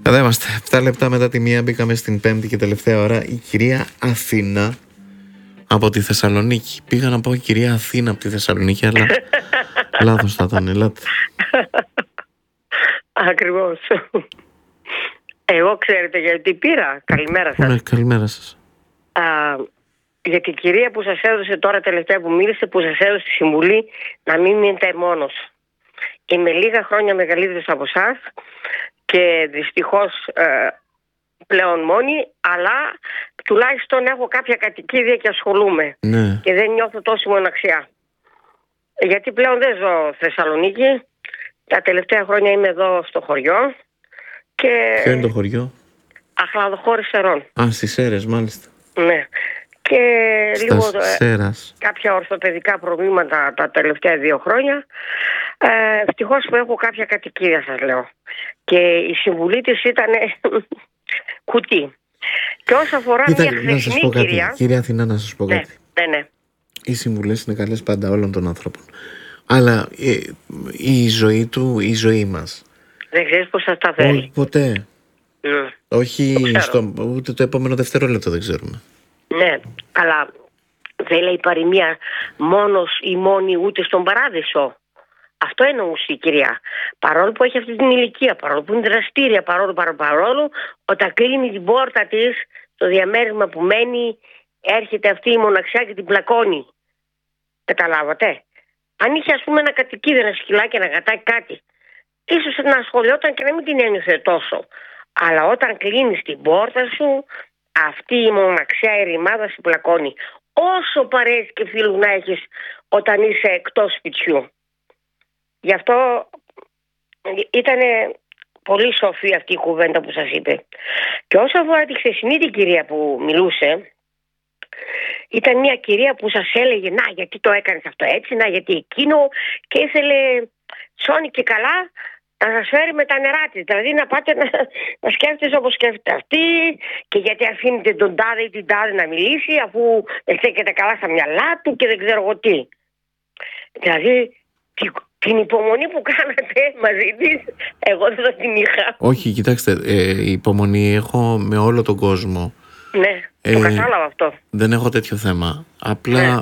Εδώ είμαστε. 7 λεπτά μετά τη μία μπήκαμε στην πέμπτη και τελευταία ώρα. Η κυρία Αθήνα από τη Θεσσαλονίκη. Πήγα να πω η κυρία Αθήνα από τη Θεσσαλονίκη, αλλά λάθος θα ήταν. Ελάτε. Ακριβώς. Εγώ ξέρετε γιατί πήρα. Καλημέρα σας. Ναι, καλημέρα σας. Για την κυρία που σας έδωσε τώρα τελευταία που μίλησε, που σας έδωσε τη συμβουλή να μην μείνετε μόνος. Είμαι λίγα χρόνια μεγαλύτερος από εσάς και δυστυχώς πλέον μόνη, αλλά τουλάχιστον έχω κάποια κατοικίδια και ασχολούμαι. Ναι. Και δεν νιώθω τόση μοναξιά. Γιατί πλέον δεν ζω Θεσσαλονίκη. Τα τελευταία χρόνια είμαι εδώ στο χωριό. Και... Ποιο είναι το χωριό? Αχλαδοχώρης Σερών. Α, στις Σέρρες, μάλιστα. Ναι. Και λίγο Σέρας. κάποια ορθοπαιδικά προβλήματα τα τελευταία 2 χρόνια. Ευτυχώς που έχω κάποια κατοικίδια, σας λέω. Και η συμβουλή της ήταν κουτί. Και όσο αφορά μια χθεσινή κυρία... Κυρία Αθηνά, να σας πω κάτι. Ναι. Οι συμβουλές είναι καλές πάντα όλων των ανθρώπων. Αλλά η ζωή του, η ζωή μας, δεν ξέρεις πώς θα τα φέρει. Όχι ποτέ. Όχι ούτε το επόμενο δευτερόλεπτο δεν ξέρουμε. Ναι, αλλά δεν λέει παροιμία μόνος ή μόνη ούτε στον παράδεισο. Αυτό εννοούσε η κυρία. Παρόλο που έχει αυτή την ηλικία, παρόλο που είναι δραστήρια, παρόλο όταν κλείνει την πόρτα της, το διαμέρισμα που μένει, έρχεται αυτή η μοναξιά και την πλακώνει. Καταλάβατε. Αν είχε ας πούμε ένα κατοικίδιο, ένα σκυλάκι, ένα γατάκι, κάτι, ίσως να ασχολιόταν και να μην την ένιωθε τόσο. Αλλά όταν κλείνεις την πόρτα σου, αυτή η μοναξιά, η ρημάδα σου πλακώνει. Όσο παρέες και φίλους να έχεις όταν είσαι εκτός σπιτιού. Γι' αυτό ήταν πολύ σοφή αυτή η κουβέντα που σας είπε. Και όσο αφορά τη χθεσινή την κυρία που μιλούσε, ήταν μια κυρία που σας έλεγε να γιατί το έκανες αυτό έτσι, να γιατί εκείνο, και ήθελε σώνει και καλά να σας φέρει με τα νερά της. Δηλαδή να πάτε να σκέφτεσαι όπως σκέφτεται αυτή, και γιατί αφήνετε τον τάδε ή την τάδε να μιλήσει αφού δεν στέκεται καλά στα μυαλά του και δεν ξέρω εγώ τι. Δηλαδή την υπομονή που κάνατε μαζί της, εγώ δεν θα την είχα. Όχι, κοιτάξτε, υπομονή έχω με όλο τον κόσμο. Ναι, το κατάλαβα αυτό. Δεν έχω τέτοιο θέμα. Απλά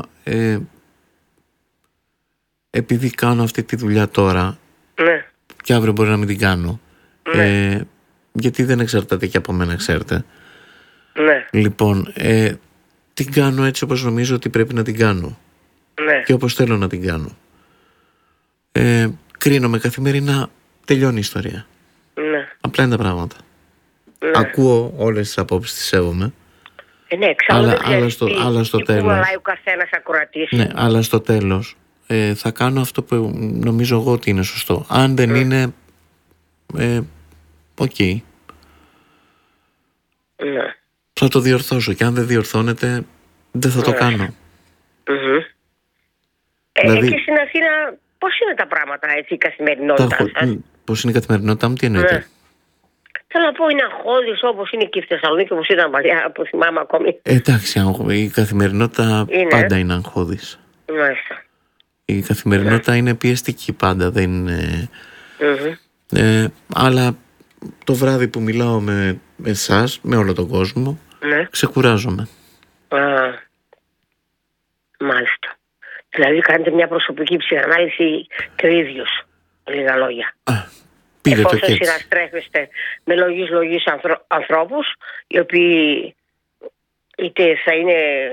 επειδή κάνω αυτή τη δουλειά τώρα, και αύριο μπορεί να μην την κάνω, γιατί δεν εξαρτάται και από μένα, ξέρετε. Λοιπόν, την κάνω έτσι όπως νομίζω ότι πρέπει να την κάνω, και όπως θέλω να την κάνω. Κρίνομαι καθημερινά, τελειώνει η ιστορία. Απλά είναι τα πράγματα. Ακούω όλες τις απόψεις, τις σέβομαι. Ναι, αλλά στο τέλος, ο καθένας ακροατής. Ναι, αλλά στο τέλος θα κάνω αυτό που νομίζω εγώ ότι είναι σωστό. Αν δεν είναι, οκ. Θα το διορθώσω, και αν δεν διορθώνεται δεν θα το κάνω. Δηλαδή, εκεί στην Αθήνα πώς είναι τα πράγματα, έτσι, η καθημερινότητα σας? Πώς είναι η καθημερινότητά μου, τι εννοείτε? Θέλω να πω, είναι αγχώδης όπως είναι και η Θεσσαλονίκη, όπως ήταν παλιά, που θυμάμαι ακόμη. Εντάξει, η καθημερινότητα πάντα είναι αγχώδης. Η καθημερινότητα είναι πιεστική πάντα, δεν είναι... αλλά το βράδυ που μιλάω με εσάς, με όλο τον κόσμο, ξεκουράζομαι. Μάλιστα. Δηλαδή κάνετε μια προσωπική ψυχανάλυση και ο ίδιος, λίγα λόγια. Εφόσον συναστρέφεστε με λογής ανθρώπους, οι οποίοι είτε θα είναι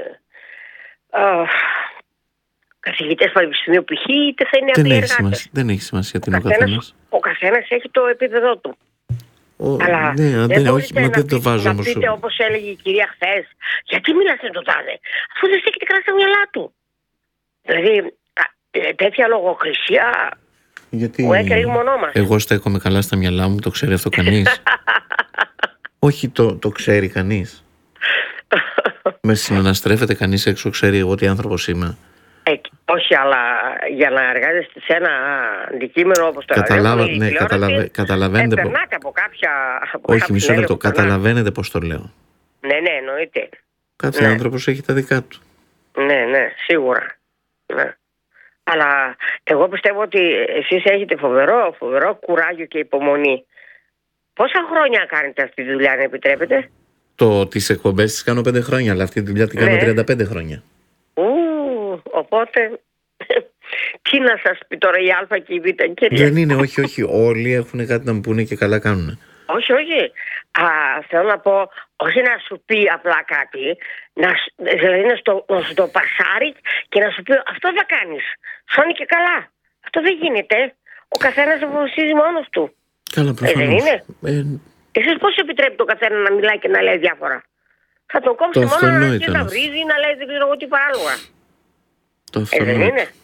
καθηγητές πανεπιστημίου π.χ. είτε θα είναι απλοί εργάτες. Δεν έχει σημασία τι είναι ο καθένας. Ο καθένας έχει το επίπεδο του. Αλλά δεν το βάζω όμως. Να πείτε όπως έλεγε η κυρία χθες, γιατί μιλάς με τον τάδε, αφού δεν στέκεται καλά στα μυαλά του. Δηλαδή τέτοια λογοκρισία... Γιατί μας. Εγώ στέκομαι καλά στα μυαλά μου, το ξέρει αυτό κανείς? Όχι, το ξέρει κανείς? Με συναναστρέφεται κανείς έξω, ξέρει εγώ τι άνθρωπος είμαι? Όχι, αλλά για να εργάζεστε σε ένα αντικείμενο όπως το καταλαβαίνετε. Περνάτε από κάποια... Όχι, μισό λεπτό, καταλαβαίνετε πώς το λέω? Ναι, εννοείται. Κάθε άνθρωπος έχει τα δικά του. Ναι, σίγουρα. Ναι. Αλλά εγώ πιστεύω ότι εσείς έχετε φοβερό κουράγιο και υπομονή. Πόσα χρόνια κάνετε αυτή τη δουλειά, αν επιτρέπετε? Τις εκπομπές τις κάνω 5 χρόνια, αλλά αυτή τη δουλειά την κάνω 35 χρόνια. Οπότε, τι να σας πει τώρα η Α και η Β, κυρία? Δεν είναι, όχι. Όλοι έχουν κάτι να μου πούνε και καλά κάνουν. Όχι. Θέλω να πω, όχι να σου πει απλά κάτι, δηλαδή να σου το πασάρει και να σου πει αυτό θα κάνεις. Σώνει και καλά. Αυτό δεν γίνεται. Ο καθένας αποφασίζει μόνος του. Καλά, προφανώς. Δεν είναι. Εσείς πώς επιτρέπει το καθένα να μιλάει και να λέει διάφορα? Θα τον κόψει μόνο να αρχίσει να βρίζει ή να λέει δεν ξέρω εγώ τι παράλογα. Το αυτονόητο. Δεν είναι.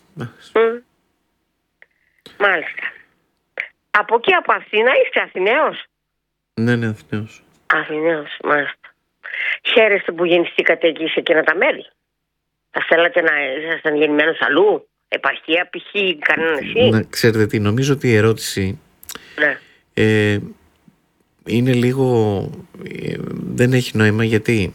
Μάλιστα. Από εκεί, από Αθήνα, είστε Αθηναίος? Ναι, Αθηναίος. Αθηναίος, μάλιστα. Χαίρεστε που γεννηθήκατε εκεί σε εκείνα τα μέρη? Θα θέλατε να ήσασταν γεννημένος αλλού? Επαρχία, π.χ. κανένα εσύ? Να ξέρετε τι, νομίζω ότι η ερώτηση είναι λίγο δεν έχει νόημα. Γιατί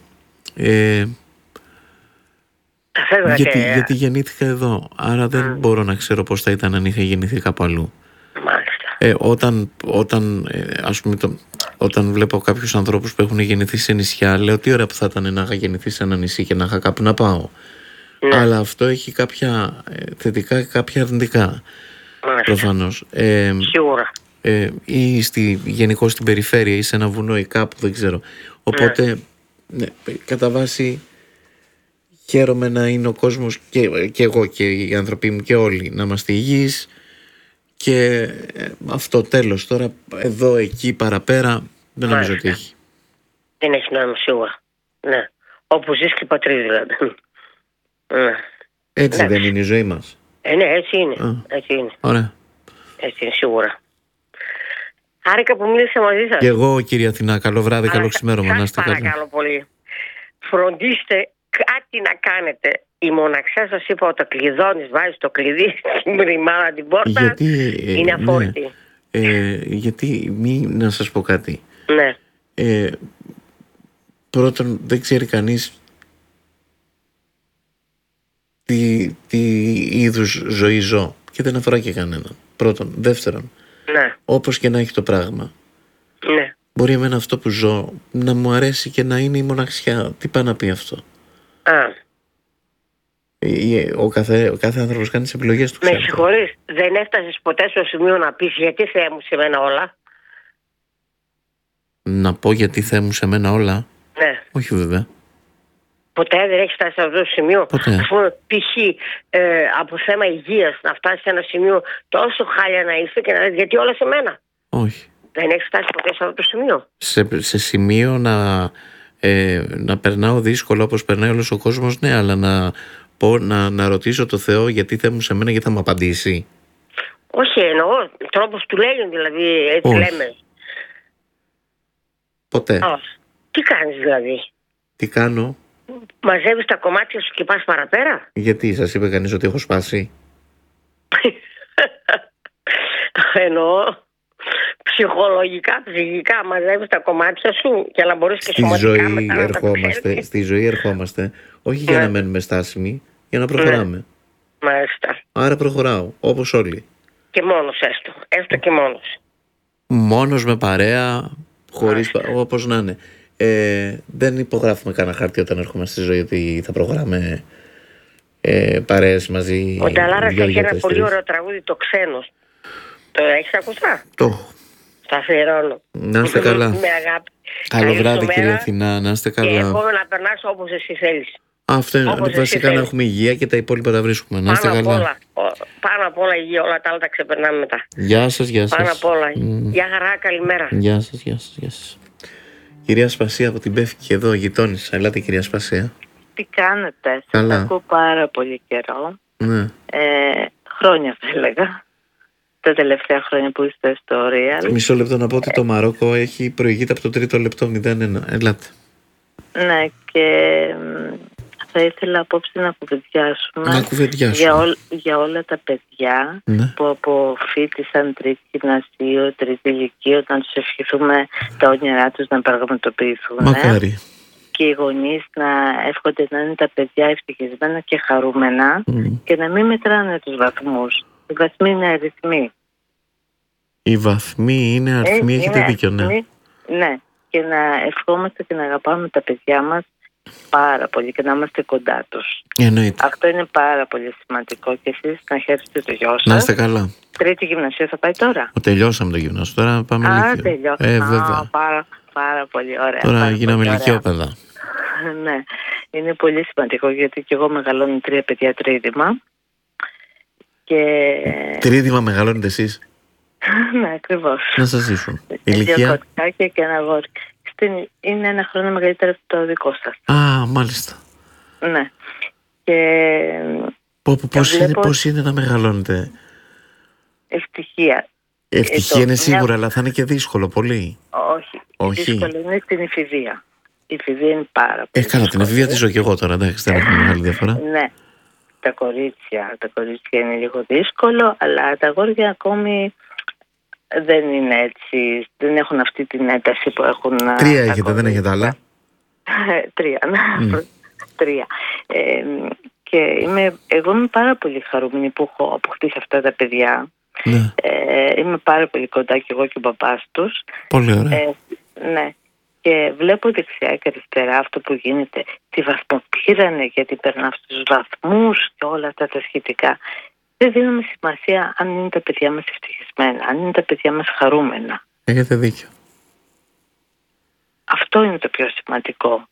γιατί γεννήθηκα εδώ, άρα δεν μπορώ να ξέρω πώς θα ήταν αν είχα γεννηθεί κάπου αλλού. Μάλιστα. Όταν βλέπω κάποιους ανθρώπους που έχουν γεννηθεί σε νησιά, λέω τι ωραία που θα ήταν να είχα γεννηθεί σε ένα νησί και να είχα κάπου να πάω. Αλλά αυτό έχει κάποια θετικά και κάποια αρνητικά. Προφανώς. Σίγουρα. Ή γενικώς στην περιφέρεια ή σε ένα βουνό ή κάπου, δεν ξέρω. Οπότε κατά βάση χαίρομαι να είναι ο κόσμος και εγώ και οι άνθρωποι μου και όλοι να είμαστε υγιείς. Και αυτό, τέλος. Τώρα εδώ, εκεί, παραπέρα δεν νομίζω ότι έχει. Δεν έχει νόημα, σίγουρα. Ναι. Όπου ζεις και πατρίδα δηλαδή. Έτσι δεν είναι η ζωή μας? Ναι, έτσι είναι. Έτσι είναι. Ωραία. Έτσι είναι, σίγουρα. Χάρηκα που μίλησα μαζί σας. Και εγώ, κυρία Αθηνά. Καλό βράδυ, καλό ξημέρωμα. Να είστε καλά. Παρακαλώ πολύ. Φροντίστε κάτι να κάνετε. Η μοναξιά, σας είπα, όταν κλειδώνεις, βάζεις το κλειδί στην ρημάδα την πόρτα, είναι αφόρητη. Γιατί, να σας πω κάτι. Ναι. Πρώτον, δεν ξέρει κανείς τι είδους ζωή ζω και δεν αφορά και κανέναν. Πρώτον. Δεύτερον, όπως και να έχει το πράγμα, μπορεί εμένα αυτό που ζω να μου αρέσει και να είναι η μοναξιά. Τι πάει να πει αυτό? Ο κάθε άνθρωπος κάνει τις επιλογές του. Με συγχωρείς, δεν έφτασες ποτέ στο σημείο να πεις γιατί Θεέ μου σε μένα όλα? Να πω γιατί Θεέ μου σε μένα όλα? Ναι. Όχι βέβαια. Ποτέ δεν έχεις φτάσει σε αυτό το σημείο? Ποτέ. Ας πούμε, π.χ. Από θέμα υγείας να φτάσει σε ένα σημείο τόσο χάλια να είσαι και να λες γιατί όλα σε μένα? Όχι. Δεν έχεις φτάσει ποτέ σε αυτό το σημείο? Σε σημείο να περνάω δύσκολο όπως περνάει όλος ο κόσμος, ναι, αλλά να ρωτήσω το Θεό γιατί Θεέ μου σε μένα, γιατί θα μου απαντήσει? Όχι, εννοώ τρόπος του λέγουν, δηλαδή έτσι λέμε. Ποτέ. Τι κάνεις δηλαδή? Τι κάνω? Μαζεύεις τα κομμάτια σου και πας παραπέρα? Γιατί σας είπε κανείς ότι έχω σπάσει? Εννοώ ψυχολογικά, ψυχικά μαζεύεις τα κομμάτια σου για να μπορείς και σωματικά μετά να τα ξέρεις. Στη ζωή ερχόμαστε όχι για να μένουμε στάσιμοι, για να προχωράμε. Μάλιστα. Άρα προχωράω, όπως όλοι. Και μόνος έστω και μόνος. Μόνος, με παρέα, χωρίς, όπως να είναι. Δεν υπογράφουμε κανένα χάρτη όταν έρχομαι στη ζωή ότι θα προχωράμε παρέες μαζί. Ο Νταλάρας έχει ένα πολύ ωραίο τραγούδι, το Ξένος. Το έχεις ακουστά? Το έχω. Θα αφιερώνω. Να είστε καλά. Με αγάπη. Καλό βράδυ, κυρία Αθηνά. Να είστε καλά. Και εύχομαι να περνάς όπως εσύ θέλεις. Αυτό είναι βασικά, να έχουμε υγεία και τα υπόλοιπα τα βρίσκουμε. Να είστε καλά. Πάνω απ' όλα υγεία, όλα τα άλλα τα ξεπερνάμε μετά. Γεια σας, γεια σας. Πάνω απ' όλα. Γεια χαρά, καλημέρα. Γεια σας, γεια σας, γεια σας. Κυρία Σπασία από την Πέφκη εδώ, γειτόνισσα. Ελάτε, κυρία Σπασία. Τι κάνετε? Σας ακούω πάρα πολύ καιρό. Ναι. Χρόνια θα έλεγα. Τα τελευταία χρόνια που είστε στο Real. Μισό λεπτό να πω ότι το Μαρόκο έχει προηγείται από το 3ο λεπτό 0-1. Ελάτε. Ναι, και θα ήθελα απόψε να κουβεντιάσουμε για όλα τα παιδιά που αποφοίτησαν τρίτη γυμνασίου, τρίτη ηλικία, όταν τους ευχηθούμε τα όνειρά τους να πραγματοποιηθούν. Μακάρι. Και οι γονείς να εύχονται να είναι τα παιδιά ευτυχισμένα και χαρούμενα και να μην μετράνε τους βαθμούς. Οι βαθμοί είναι αριθμοί. Οι βαθμοί είναι αριθμοί, έχετε δίκιο, ναι. Ναι, και να ευχόμαστε και να αγαπάμε τα παιδιά μας πάρα πολύ και να είμαστε κοντά τους. Εννοείται. Αυτό είναι πάρα πολύ σημαντικό και εσείς να χαίρεστε το γιο σας. Να είστε καλά. Τρίτη γυμνασίου θα πάει τώρα. Τελειώσαμε το γυμνάσιο, τώρα πάμε λύκειο. Τελειώσαμε. Βέβαια. Πάρα πολύ ωραία. Τώρα γίναμε λυκειόπαιδα. Ναι, είναι πολύ σημαντικό γιατί και εγώ μεγαλώνω 3 παιδιά τρίδημα. Τρίδημα μεγαλώνετε εσείς? Ναι, ακριβώς. Να σας ζήσουν. Ηλικία? 2 κοριτσάκια και ένα αγόρι. Είναι 1 χρόνο μεγαλύτερο από το δικό σας. Α, μάλιστα. Ναι. Και πώς είναι να μεγαλώνετε? Ευτυχία. Ευτυχία είναι σίγουρα, αλλά θα είναι και δύσκολο πολύ. Όχι. Δύσκολο είναι στην εφηβεία. Η εφηβεία είναι πάρα πολύ. Καλά, την εφηβεία τη ζω και εγώ τώρα, εντάξει, δεν έχουμε μεγάλη διαφορά. Ναι. Τα κορίτσια είναι λίγο δύσκολο, αλλά τα αγόρια ακόμη δεν είναι έτσι, δεν έχουν αυτή την ένταση που έχουν. 3 έχετε, δεν έχετε άλλα? 3, ναι. 3. Και εγώ είμαι πάρα πολύ χαρούμενη που έχω αποκτήσει αυτά τα παιδιά. Ναι. Είμαι πάρα πολύ κοντά και εγώ και ο μπαμπάς τους. Πολύ ωραία. Ναι. Και βλέπω δεξιά και αριστερά αυτό που γίνεται. Τι βαθμό πήρανε, γιατί περνά στους βαθμούς και όλα αυτά τα σχετικά. Δεν δίνουμε σημασία αν είναι τα παιδιά μας ευτυχισμένα, αν είναι τα παιδιά μας χαρούμενα. Έχετε δίκιο. Αυτό είναι το πιο σημαντικό.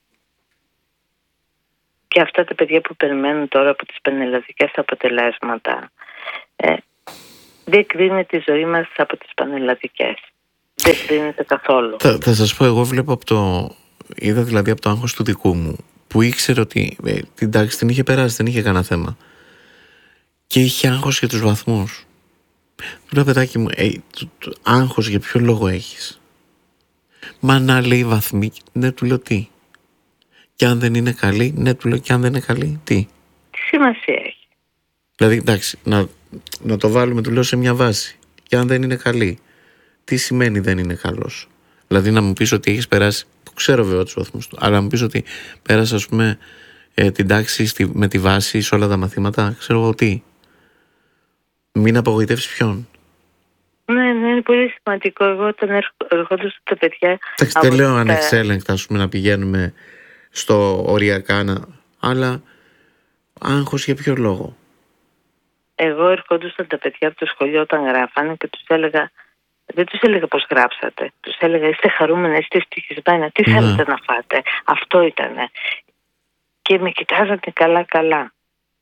Και αυτά τα παιδιά που περιμένουν τώρα από τις πανελλαδικές αποτελέσματα, δεν κρίνει τη ζωή μας από τις πανελλαδικές. Δεν κρίνεται καθόλου. Θα σας πω, εγώ βλέπω είδα δηλαδή από το άγχος του δικού μου, που ήξερε ότι την τάξη την είχε περάσει, δεν είχε κανένα θέμα. Και είχε άγχος για τους βαθμούς. Του λέω, παιδάκι μου, άγχος για ποιο λόγο έχεις? Μα να λέει βαθμοί, ναι, του λέω τι. Και αν δεν είναι καλή, ναι, του λέω, και αν δεν είναι καλή, τι. Τι σημασία έχει? Δηλαδή, εντάξει, να το βάλουμε, του λέω, σε μια βάση. Και αν δεν είναι καλή, τι σημαίνει δεν είναι καλός? Δηλαδή να μου πεις ότι έχεις περάσει, που ξέρω βέβαια τους βαθμούς του, αλλά να μου πεις ότι πέρασε, ας πούμε, την τάξη με τη βάση σε όλα τα μαθήματα, ξέρω εγώ τι. Μην απογοητεύσεις ποιον. Ναι, είναι πολύ σημαντικό. Εγώ όταν ερχόντουσαν τα παιδιά. Εντάξει, δεν λέω ανεξέλεγκτα, ας πούμε, να πηγαίνουμε στο οριακά, αλλά άγχος για ποιο λόγο? Εγώ ερχόντουσαν τα παιδιά από το σχολείο όταν γράφανε και τους έλεγα. Δεν τους έλεγα πώς γράψατε. Τους έλεγα είστε χαρούμενα, είστε ευτυχισμένα. Τι θέλετε να φάτε? Αυτό ήτανε. Και με κοιτάζανε καλά.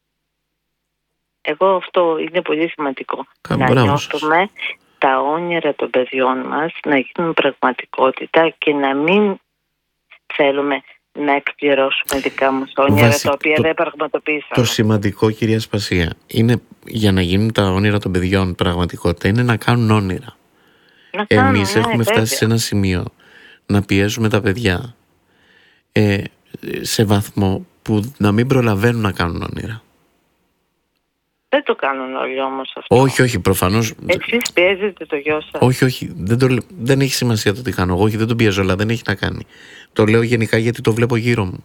Εγώ αυτό είναι πολύ σημαντικό. Να νιώθουμε τα όνειρα των παιδιών μας να γίνουν πραγματικότητα και να μην θέλουμε να εκπληρώσουμε δικά μας όνειρα τα οποία δεν πραγματοποιήσαμε. Το σημαντικό, κυρία Σπασία, είναι για να γίνουν τα όνειρα των παιδιών πραγματικότητα, είναι να κάνουν όνειρα. Εμείς έχουμε φτάσει σε ένα σημείο να πιέζουμε τα παιδιά σε βαθμό που να μην προλαβαίνουν να κάνουν όνειρα. Δεν το κάνουν όλοι όμως αυτό. Όχι, προφανώς. Εσείς πιέζετε το γιο σας. Όχι, δεν έχει σημασία το τι κάνω. Εγώ δεν τον πιέζω, αλλά δεν έχει να κάνει. Το λέω γενικά γιατί το βλέπω γύρω μου.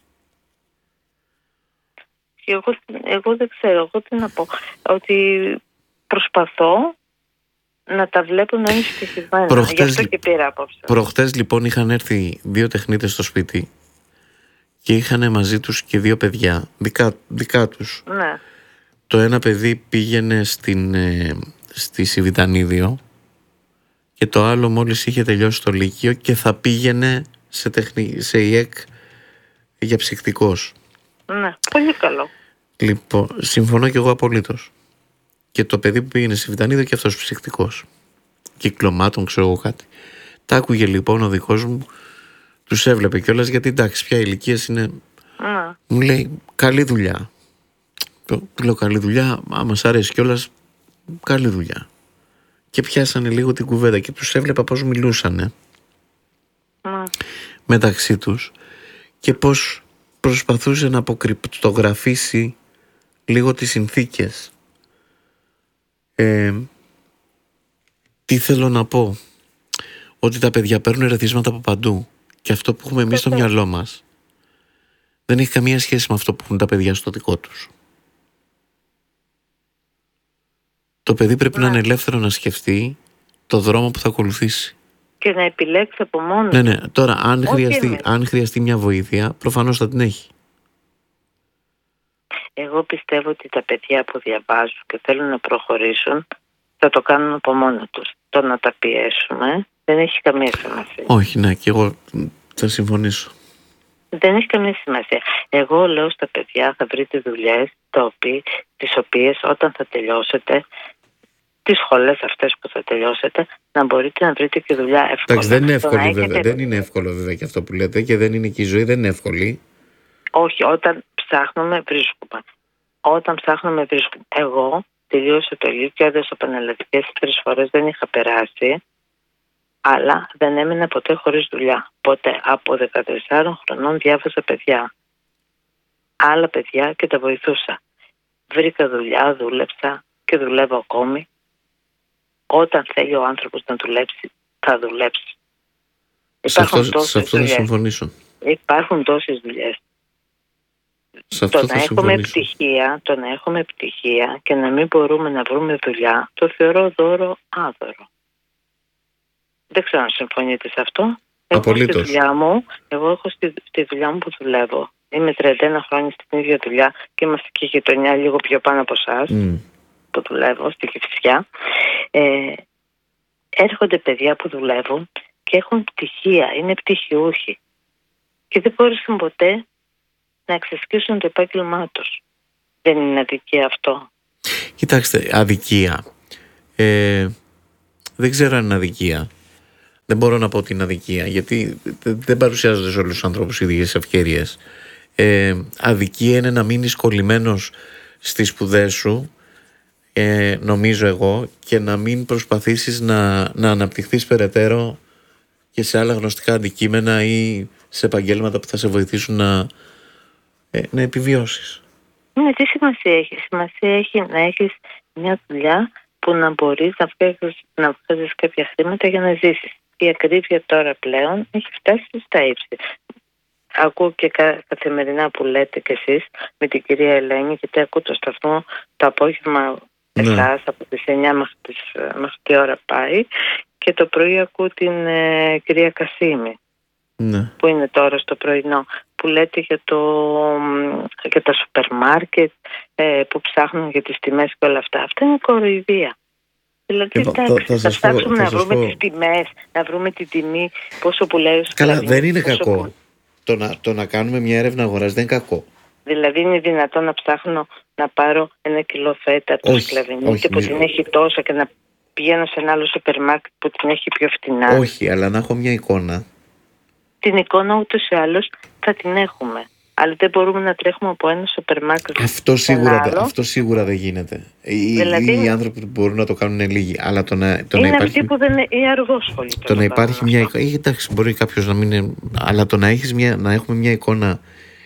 Εγώ δεν ξέρω, εγώ τι να πω. Ότι προσπαθώ να τα βλέπω να είναι ευτυχισμένα. Γι' αυτό και πήρα απόψε. Προχτές λοιπόν είχαν έρθει 2 τεχνίτες στο σπίτι και είχαν μαζί τους και 2 παιδιά δικά τους. Ναι. Το ένα παιδί πήγαινε στη Σιβητανίδιο και το άλλο μόλις είχε τελειώσει το Λύκειο και θα πήγαινε σε ΙΕΚ για ψυχτικός. Ναι, πολύ καλό. Λοιπόν, συμφωνώ και εγώ απολύτως. Και το παιδί που πήγαινε στη Σιβητανίδιο και αυτός ψυχτικός. Κυκλωμάτων, ξέρω εγώ κάτι. Τα άκουγε λοιπόν ο δικός μου, τους έβλεπε κιόλας γιατί εντάξει, πια ηλικίες είναι. Μου λέει καλή δουλειά. Του λέω καλή δουλειά, άμα σ' αρέσει κιόλας, καλή δουλειά. Και πιάσανε λίγο την κουβέντα και τους έβλεπα πώς μιλούσανε μεταξύ τους και πώς προσπαθούσε να αποκρυπτογραφήσει λίγο τις συνθήκες. Τι θέλω να πω? Ότι τα παιδιά παίρνουν ερεθίσματα από παντού και αυτό που έχουμε εμείς στο μυαλό μας δεν έχει καμία σχέση με αυτό που έχουν τα παιδιά στο δικό τους. Το παιδί πρέπει να είναι ελεύθερο να σκεφτεί το δρόμο που θα ακολουθήσει. Και να επιλέξει από μόνο. Ναι. Τώρα, αν χρειαστεί μια βοήθεια, προφανώς θα την έχει. Εγώ πιστεύω ότι τα παιδιά που διαβάζουν και θέλουν να προχωρήσουν θα το κάνουν από μόνο τους. Το να τα πιέσουμε δεν έχει καμία σημασία. Όχι, ναι, και εγώ θα συμφωνήσω. Δεν έχει καμία σημασία. Εγώ λέω στα παιδιά, θα βρείτε δουλειές τις οποίες όταν θα τελειώσετε, τις σχολές αυτές που θα τελειώσετε, να μπορείτε να βρείτε και δουλειά εύκολα. Εντάξει, δεν είναι εύκολο βέβαια. Δεν είναι εύκολο βέβαια και αυτό που λέτε, και δεν είναι και η ζωή, δεν είναι εύκολη. Όχι, όταν ψάχνουμε βρίσκουμε. Εγώ τελείωσα το Λύκειο, έδωσα πανελλαδικές 3 φορές, δεν είχα περάσει, αλλά δεν έμεινα ποτέ χωρίς δουλειά. Ποτέ. Από 14 χρονών διάβασα παιδιά. Άλλα παιδιά και τα βοηθούσα. Βρήκα δουλειά, δούλεψα και δουλεύω ακόμη. Όταν θέλει ο άνθρωπος να δουλέψει, θα δουλέψει. Σε αυτό θα συμφωνήσω. Υπάρχουν τόσες δουλειές. Το να έχουμε πτυχία και να μην μπορούμε να βρούμε δουλειά, το θεωρώ δώρο άδωρο. Δεν ξέρω αν συμφωνείτε σε αυτό. Απολύτως. Εγώ έχω στη δουλειά μου που δουλεύω. Είμαι 31 χρόνια στην ίδια δουλειά και είμαστε και γειτονιά λίγο πιο πάνω από εσάς που δουλεύω στη Κηφισιά. Έρχονται παιδιά που δουλεύουν και έχουν πτυχία, είναι πτυχιούχοι και δεν μπόρεσαν ποτέ να εξασκήσουν το επάγγελμά τους. Δεν είναι αδικία αυτό? Κοιτάξτε, αδικία. Δεν ξέρω αν είναι αδικία. Δεν μπορώ να πω ότι είναι αδικία, γιατί δεν παρουσιάζονται σε όλους τους ανθρώπους οι ίδιες ευκαιρίες. Αδικία είναι να μείνεις κολλημένος στις σπουδές σου, νομίζω εγώ, και να μην προσπαθήσεις να αναπτυχθείς περαιτέρω και σε άλλα γνωστικά αντικείμενα ή σε επαγγέλματα που θα σε βοηθήσουν να επιβιώσεις. Ναι, τι σημασία έχει? Σημασία έχει να έχεις μια δουλειά που να μπορείς να βγάζεις κάποια χρήματα για να ζήσεις. Η ακρίβεια τώρα πλέον έχει φτάσει στα ύψη. Ακούω και καθημερινά που λέτε κι εσείς με την κυρία Ελένη, γιατί ακούω το σταθμό το απόγευμα εσάς από τις 9 μέχρι τι ώρα πάει, και το πρωί ακούω την κυρία Κασίμη, που είναι τώρα στο πρωινό, που λέτε για τα σούπερ μάρκετ που ψάχνουν για τις τιμές και όλα αυτά. Αυτά είναι κοροϊδία. Δηλαδή θα ψάξουμε να βρούμε τις τιμές, να βρούμε την τιμή, πόσο πουλάει ο σκλαβινός. Καλά, δεν είναι κακό. Το να κάνουμε μια έρευνα αγοράς δεν είναι κακό. Δηλαδή είναι δυνατόν να ψάχνω να πάρω 1 κιλό φέτα από το σκλαβινό και που την έχει τόσα και να πηγαίνω σε ένα άλλο σούπερ μάρκετ που την έχει πιο φτηνά? Όχι, αλλά να έχω μια εικόνα. Την εικόνα ούτως ή άλλως θα την έχουμε. Αλλά δεν μπορούμε να τρέχουμε από ένα σούπερ μάρκετ. Αυτό σίγουρα δεν γίνεται. Δηλαδή, οι άνθρωποι που μπορούν να το κάνουν είναι λίγοι. Αλλά το να είναι υπάρχει... αυτοί που δεν είναι αργόσχολοι. Το να υπάρχει μια εικόνα. Εντάξει, μπορεί κάποιος να μην είναι. Αλλά το να έχουμε μια εικόνα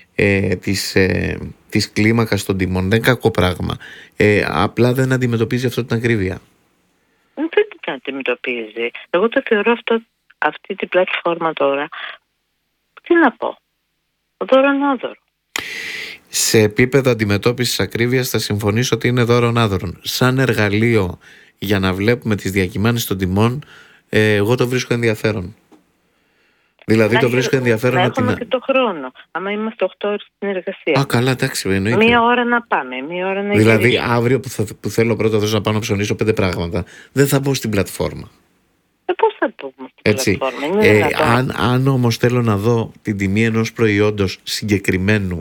της κλίμακας των τιμών δεν είναι κακό πράγμα. Απλά δεν αντιμετωπίζει αυτό την ακρίβεια. Δεν την αντιμετωπίζει. Εγώ το θεωρώ αυτή την πλατφόρμα τώρα. Τι να πω? Δώρο-άδωρο. Σε επίπεδο αντιμετώπισης ακρίβειας θα συμφωνήσω ότι είναι δώρο-άδωρο. Σαν εργαλείο για να βλέπουμε τις διακυμάνσεις των τιμών, εγώ το βρίσκω ενδιαφέρον. Δηλαδή το βρίσκω ενδιαφέρον να έχουμε και το χρόνο. Άμα είμαστε 8 ώρες στην εργασία. Καλά, εντάξει, εννοείται. 1 ώρα να πάμε, 1 ώρα να δηλαδή γυρίσουμε. αύριο που θέλω πρώτα να πάω να ψωνίσω 5 πράγματα, δεν θα μπω στην πλατφόρμα. Πώς θα πούμε στην πλατφόρμα? Αν όμως θέλω να δω την τιμή ενός προϊόντος συγκεκριμένου,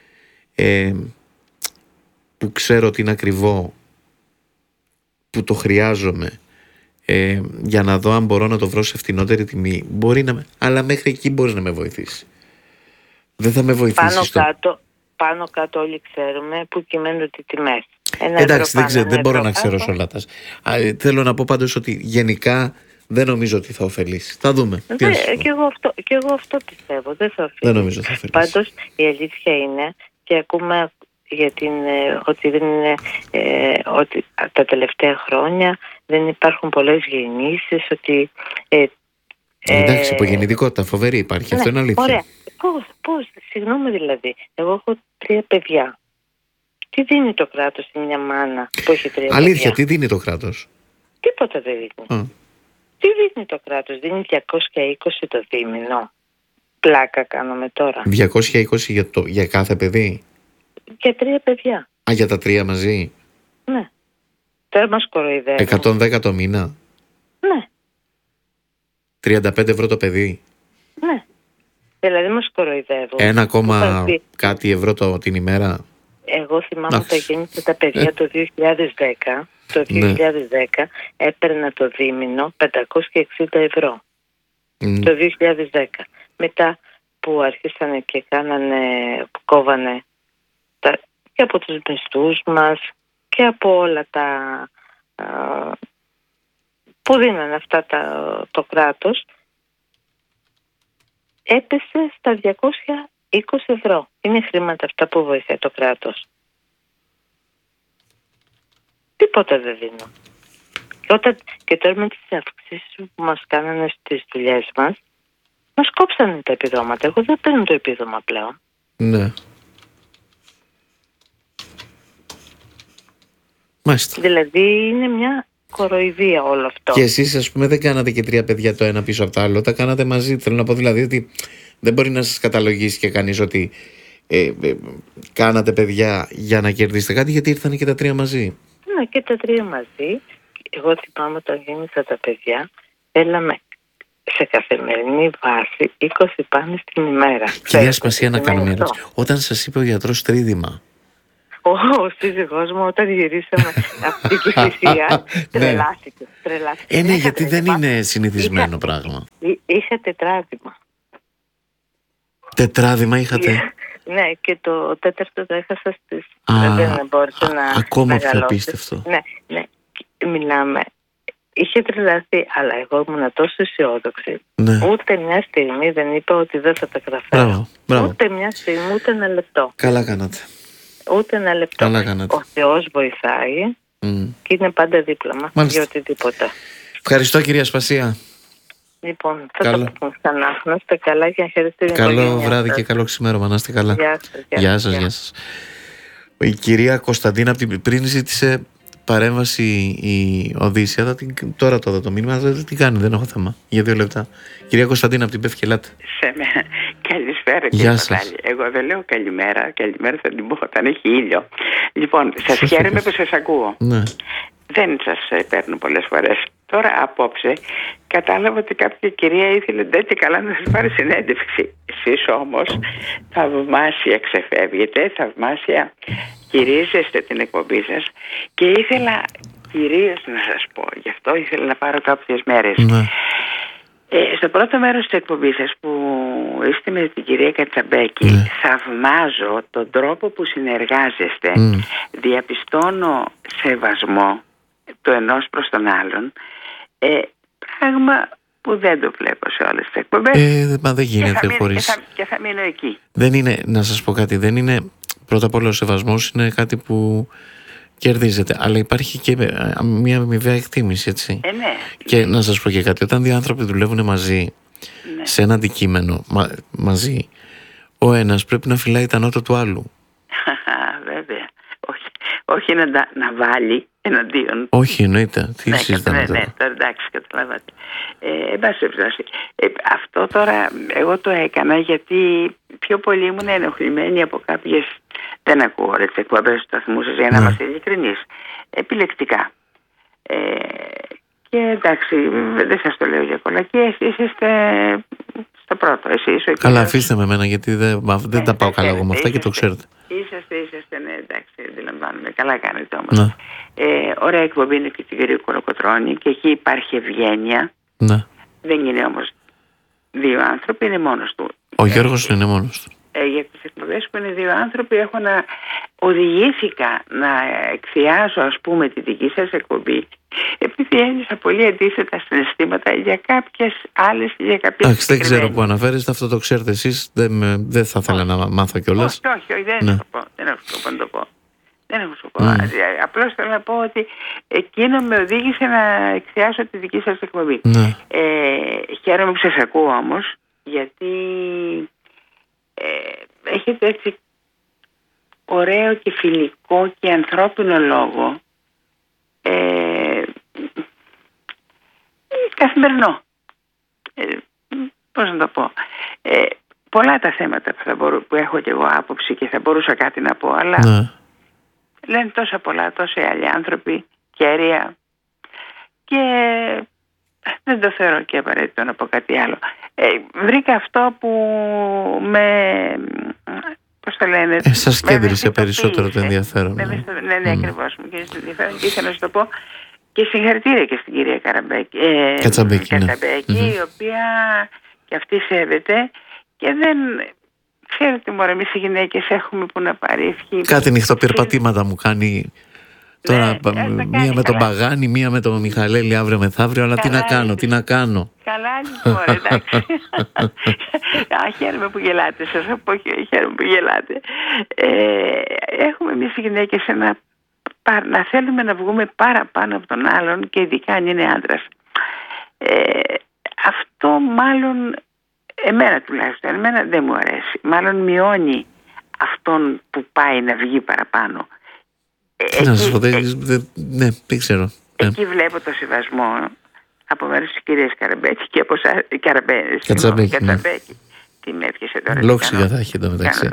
που ξέρω ότι είναι ακριβό, που το χρειάζομαι, για να δω αν μπορώ να το βρω σε φτηνότερη τιμή, αλλά μέχρι εκεί μπορεί να με βοηθήσει. Δεν θα με βοηθήσει. Πάνω κάτω όλοι ξέρουμε που κυμαίνονται οι τιμές. Εντάξει, δεν μπορώ να ξέρω σε όλα τα. Θέλω να πω πάντως ότι γενικά δεν νομίζω ότι θα ωφελήσει. Θα δούμε. Και εγώ αυτό πιστεύω. Δεν θα ωφελήσει. Δεν νομίζω θα ωφελήσει. Πάντως η αλήθεια είναι, και ακούμε ότι δεν είναι, ότι τα τελευταία χρόνια δεν υπάρχουν πολλές γεννήσεις, ότι εντάξει, υπογεννητικότητα φοβερή υπάρχει. Αυτό είναι αλήθεια. Ωραία. Πώς, συγγνώμη δηλαδή, εγώ έχω 3 παιδιά. Τι δίνει το κράτος σε μια μάνα που έχει 3 παιδιά? Αλήθεια, τι δίνει το κράτος? Τίποτα δεν δίνει. Τι δίνει το κράτος? Δίνει 220 το δίμηνο. Πλάκα κάνουμε τώρα. 220 για κάθε παιδί? Για 3 παιδιά. Α, για τα 3 μαζί? Ναι. Τώρα μας κοροϊδεύουν. 110 το μήνα? Ναι. 35 ευρώ το παιδί? Ναι. Δηλαδή μας κοροϊδεύουν. 1, κάτι ευρώ την ημέρα? Εγώ θυμάμαι όταν γέννησα τα παιδιά το 2010. Το 2010 έπαιρνα το δίμηνο 560 ευρώ. Το 2010. Μετά που άρχισανε και κόβανε και από τους μισθούς μας και από όλα τα που δίνανε αυτά το κράτος, έπεσε στα 220 ευρώ. Είναι χρήματα αυτά που βοηθάει το κράτος. Τίποτα δεν δίνω. Και τώρα με τις αυξήσεις που μας κάνανε στις δουλειές μας κόψανε τα επιδόματα. Εγώ δεν παίρνω το επίδομα πλέον. Ναι. Μάλιστα. Δηλαδή είναι μια κοροϊδία όλο αυτό. Και εσείς, ας πούμε, δεν κάνατε και 3 παιδιά το ένα πίσω από το άλλο, τα κάνατε μαζί. Θέλω να πω δηλαδή ότι δεν μπορεί να σας καταλογίσει και κανείς ότι κάνατε παιδιά για να κερδίσετε κάτι, γιατί ήρθαν και τα 3 μαζί. Ναι, και τα 3 μαζί. Εγώ θυμάμαι όταν γέννησα τα παιδιά, έλαμε σε καθημερινή βάση 20 πάνε στην ημέρα. Κυρία Σπασία, να κάνω μια ερώτηση. Όταν σας είπε ο γιατρός τρίδημα, ο σύζυγός μου όταν γυρίσαμε από την Κηφισιά τρελάθηκε. Ναι, γιατί δεν είναι συνηθισμένο πράγμα. Είχα τετράδημα. Τετράδημα είχατε? Ναι, και το τέταρτο το έχασα στις... Δεν μπόρεσε να ακόμα πιο απίστευτο. Ναι, μιλάμε. Είχε τρελαθεί, αλλά εγώ ήμουν τόσο αισιόδοξη. Ναι. Ούτε μια στιγμή δεν είπα ότι δεν θα τα καταφέρω. Μπράβο. Ούτε μια στιγμή, ούτε ένα λεπτό. Καλά κάνατε. Ούτε ένα λεπτό. Ο Θεός βοηθάει και είναι πάντα δίπλα μας για οτιδήποτε. Ευχαριστώ, κυρία Σπασία. Λοιπόν, θα το πούμε ξανά. Να είστε καλά και να χαιρετήσετε την οικογένειά σας. Καλό βράδυ και καλό ξημέρωμα. Να είστε καλά. Γεια σας. Η κυρία Κωνσταντίνα πριν ζήτησε παρέμβαση η Οδύσσια. Τώρα το μήνυμα δεν την κάνει, δεν έχω θέμα. Για 2 λεπτά. Κυρία Κωνσταντίνα από την ΠΕΦ, ελάτε. Καλησπέρα, κύριε Παπάλη. Εγώ δεν λέω καλημέρα. Καλημέρα θα την πω όταν έχει ήλιο. Λοιπόν, σας χαίρομαι που σας ακούω. Ναι. Δεν σας παίρνω πολλές φορές. Τώρα απόψε κατάλαβα ότι κάποια κυρία ήθελε τέτοια καλά να σας πάρει συνέντευξη. Εσείς όμως θαυμάσια ξεφεύγετε, θαυμάσια χειρίζεστε την εκπομπή σας και ήθελα κυρίως να σας πω, γι' αυτό ήθελα να πάρω κάποιες μέρες. Ναι. Στο πρώτο μέρος της εκπομπής σας που είστε με την κυρία Κατσαμπέκη, θαυμάζω τον τρόπο που συνεργάζεστε. Διαπιστώνω σεβασμό το ενός προς τον άλλον, πράγμα που δεν το βλέπω σε όλες τις εκπομπές. Μα δεν γίνεται χωρίς. Και θα μείνω εκεί. Δεν είναι, να σας πω κάτι, δεν είναι, πρώτα απ' όλα ο σεβασμός είναι κάτι που κερδίζεται, αλλά υπάρχει και μια αμοιβαία εκτίμηση, έτσι. Ναι. Και να σας πω και κάτι, όταν 2 άνθρωποι δουλεύουν μαζί, σε ένα αντικείμενο μαζί, ο ένας πρέπει να φυλάει τα νότα του άλλου. Βέβαια. Όχι να βάλει εναντίον. Όχι, εννοείται. Τι συζητάμε τώρα. Ναι, τώρα εντάξει, καταλάβατε. Αυτό τώρα εγώ το έκανα γιατί πιο πολύ ήμουν ενοχλημένη από κάποιες. Δεν ακούω τις εκπομπές του σταθμού σας, για να είμαστε ειλικρινείς. Επιλεκτικά. Και εντάξει, δεν σας το λέω για κολακίες, εσείς είστε στο πρώτο. Καλά, αφήστε με εμένα, γιατί δεν τα πάω καλά εγώ με αυτά και το ξέρετε. Είσαστε, ναι, εντάξει, αντιλαμβάνομαι. Καλά κάνετε όμως. Ωραία εκπομπή είναι και την κυρία Κολοκοτρώνη και εκεί υπάρχει ευγένεια. Ναι. Δεν είναι όμως 2 άνθρωποι, είναι μόνος του. Ο Γιώργος είναι μόνος του. Για τις εκπομπές που είναι 2 άνθρωποι οδηγήθηκα να εκθιάσω, ας πούμε, τη δική σας εκπομπή, επειδή ένιωσα πολύ αντίθετα συναισθήματα για κάποιες άλλες, για κάποιες. Δεν ξέρω που αναφέρεστε, αυτό το ξέρετε εσείς, δεν θα ήθελα να μάθω κιόλας. Όχι, δεν έχω σκοπό να το πω. Δεν έχω σκοπό. Απλώς θέλω να πω ότι εκείνο με οδήγησε να εκθιάσω τη δική σας εκπομπή. Χαίρομαι που σας ακούω όμως, γιατί έχετε έτσι ωραίο και φιλικό και ανθρώπινο λόγο. καθημερινό. Πώς να το πω. Πολλά τα θέματα που έχω και εγώ άποψη και θα μπορούσα κάτι να πω, αλλά λένε τόσα πολλά, τόσοι άλλοι άνθρωποι, κέρια, και δεν το θεωρώ και απαραίτητο να πω κάτι άλλο. Βρήκα αυτό που πώς το λένε, σας κέντρισε περισσότερο το ενδιαφέρον. Ναι, ακριβώς μου κέντρισε το ενδιαφέρον, και ήθελα να σου το πω. Και συγχαρητήρια και στην κυρία Κατσαμπέκη, η οποία και αυτή σέβεται και δεν... Ξέρετε μωρέ, εμείς οι γυναίκες έχουμε που να πάρει ευχή. Κάτι νυχτοπυρπατήματα μου κάνει τώρα, μία με τον Παγάνη, μία με τον Μιχαλέλη αύριο μεθαύριο, αλλά τι να κάνω. Καλά λοιπόν, εντάξει. Χαίρομαι που γελάτε, σας πω, χαίρομαι που γελάτε. Έχουμε εμείς οι γυναίκες να θέλουμε να βγούμε παραπάνω από τον άλλον, και ειδικά αν είναι άντρας. Αυτό μάλλον, εμένα τουλάχιστον, εμένα δεν μου αρέσει. Μάλλον μειώνει αυτόν που πάει να βγει παραπάνω. Να σας πω, ναι, δεν ξέρω. Εκεί βλέπω το σεβασμό από μέρους της κυρίας Καραμπέκη και από εσάς, Κατσαμπέκη. Τι με έπιασε τώρα. Λόγια θα έχει εδώ μεταξύ.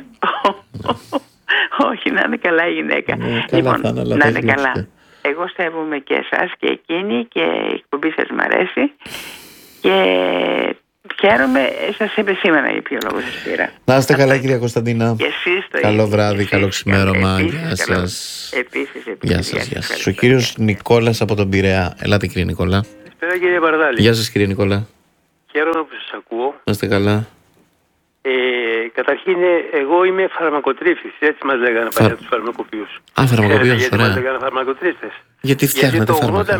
Όχι, να είναι καλά η γυναίκα. Λοιπόν, να είναι καλά. Εγώ σέβομαι και εσάς και εκείνη, και η εκπομπή σας μ' αρέσει και χαίρομαι, σας είπε σήμερα για ποιο λόγο σας πήρα. Να είστε καλά, κυρία Κωνσταντίνα. Και εσείς το καλό βράδυ, καλό ξημέρωμα. Γεια σας. Γεια σας. Ο κύριος Νικόλας από τον Πειραιά. Ελάτε, κύριε Νικόλα. Καλησπέρα, κύριε Παρδάλη. Γεια σας, κύριε Νικόλα. Χαίρομαι που σας ακούω. Να είστε καλά. Καταρχήν, εγώ είμαι φαρμακοτρίφτης, έτσι μας λέγανε παλιά τους φαρμακοποιούς. Φαρμακοποιούς, γιατί μας λέγανε φαρμακοτρίφτες. Γιατί φτιάχνετε φάρμακα.